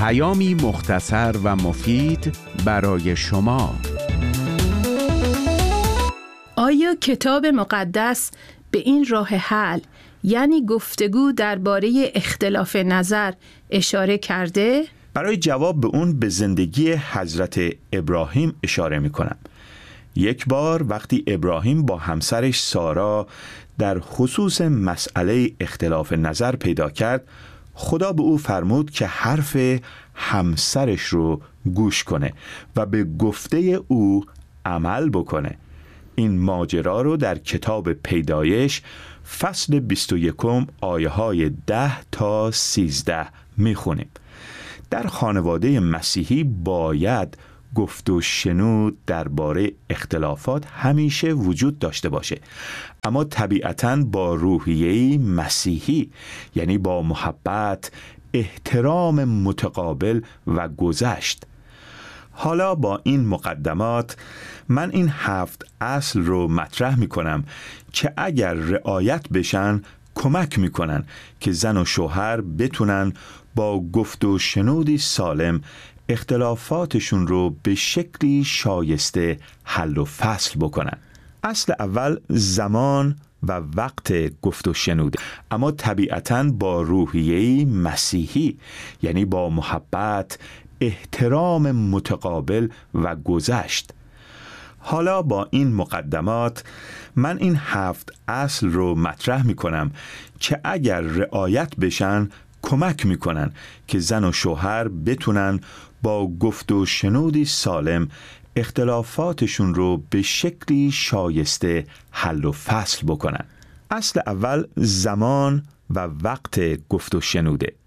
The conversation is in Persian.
پیامی مختصر و مفید برای شما. آیا کتاب مقدس به این راه حل، یعنی گفتگو درباره اختلاف نظر، اشاره کرده؟ برای جواب به اون به زندگی حضرت ابراهیم اشاره می کنم. یک بار وقتی ابراهیم با همسرش سارا در خصوص مسئله اختلاف نظر پیدا کرد، خدا به او فرمود که حرف همسرش رو گوش کنه و به گفته او عمل بکنه. این ماجرا رو در کتاب پیدایش فصل 21 آیه های 10 تا 13 میخونیم. در خانواده مسیحی باید گفت و شنود درباره اختلافات همیشه وجود داشته باشه، اما طبیعتاً با روحیه مسیحی، یعنی با محبت، احترام متقابل و گذشت. حالا با این مقدمات من این 7 اصل رو مطرح می کنم که اگر رعایت بشن کمک می کنن که زن و شوهر بتونن با گفت و شنودی سالم اختلافاتشون رو به شکلی شایسته حل و فصل بکنن. اصل اول زمان و وقت گفت و شنوده، اما طبیعتاً با روحیه مسیحی، یعنی با محبت، احترام متقابل و گذشت. حالا با این مقدمات من این 7 اصل رو مطرح می کنم که اگر رعایت بشن کمک می کنن که زن و شوهر بتونن با گفت و شنودی سالم اختلافاتشون رو به شکلی شایسته حل و فصل بکنن. اصل اول زمان و وقت گفت و شنوده.